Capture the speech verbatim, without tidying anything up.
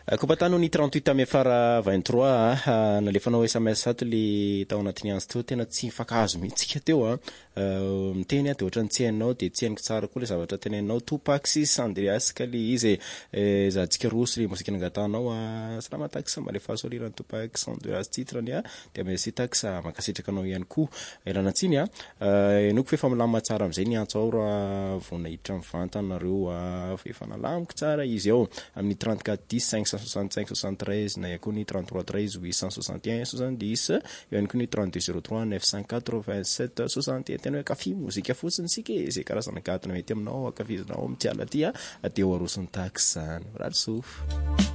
Kompatano ny trente-huit amy afara vingt-trois nalefanao S M S ato le tao anatiny anzy teo tena tsy mifakahazo mihitsika teo a miteny a de ohatrany tsy hainao de tsy hainiko tsara koa le zavatra teneninao Tupac sy Andreas ka le izy zahantsika rosy le mosika nangatanao a salama taxa malefaso liran'ny Tupac sy Andreas titrany a de merci taxa makasitraka anao ihany koa elana tsiny a enoko fa efa milamina tsara am'izay ny antso ao raha vonahitra mivantanareo a efa nalamiko tsara izy ao amin'ny trente-quatre dix cinq cent soixante-cinq soixante-treize na ihany koa ny trente-trois treize huit cent soixante et un soixante-dix eo ihany koa ny trente-deux zéro trois neuf cent quatre-vingt-sept soixante et un tena hoe kafy mozika fotsiny sika izay karazana gadona mety aminao akafizinao amitiala aty a de eo arosony taxa zany ratsy